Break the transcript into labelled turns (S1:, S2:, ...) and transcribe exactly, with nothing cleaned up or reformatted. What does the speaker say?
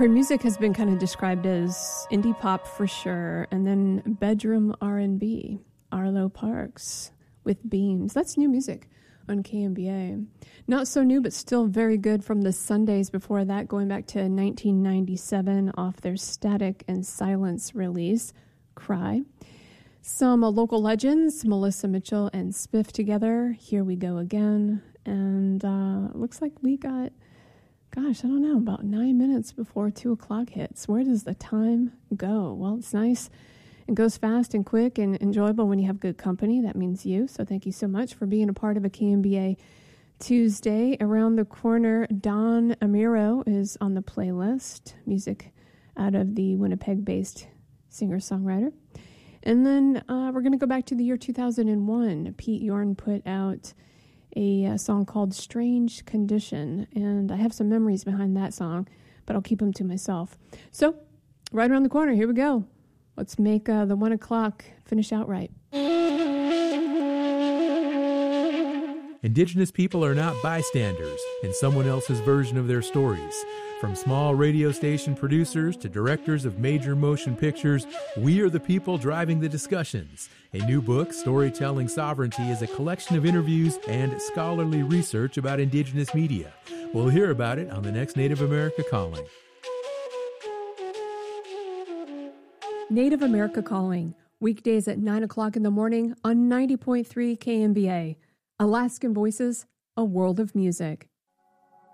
S1: Her music has been kind of described as indie pop for sure, and then bedroom R and B. Arlo Parks with Beams. That's new music on K M B A. Not so new, but still very good from the Sundays before that, going back to nineteen ninety-seven off their Static and Silence release, Cry. Some uh, local legends, Melissa Mitchell and Spiff together, Here We Go Again. And uh, looks like we got, gosh, I don't know, about nine minutes before two o'clock hits. Where does the time go? Well, it's nice. It goes fast and quick and enjoyable when you have good company. That means you. So thank you so much for being a part of a K M B A Tuesday. Around the corner, Don Amiro is on the playlist. Music out of the Winnipeg-based singer-songwriter. And then uh, we're going to go back to the year two thousand one. Pete Yorn put out a, a song called Strange Condition. And I have some memories behind that song, but I'll keep them to myself. So right around the corner, here we go. Let's make uh, the one o'clock finish out right.
S2: Indigenous people are not bystanders in someone else's version of their stories. From small radio station producers to directors of major motion pictures, we are the people driving the discussions. A new book, Storytelling Sovereignty, is a collection of interviews and scholarly research about Indigenous media. We'll hear about it on the next Native America Calling.
S1: Native America Calling, weekdays at nine o'clock in the morning on ninety point three K M B A. Alaskan Voices, a world of music.